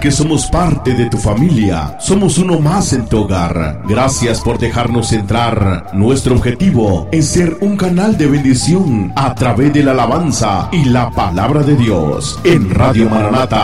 que somos parte de tu familia. Somos uno más en tu hogar. Gracias por dejarnos entrar. Nuestro objetivo es ser un canal de bendición a través de la alabanza y la palabra de Dios. En Radio Maranata